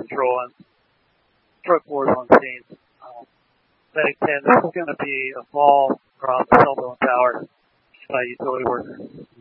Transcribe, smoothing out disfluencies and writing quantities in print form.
patrol and truck board on scene. Medic 10, there's going to be a fall around the cell phone tower by utility worker.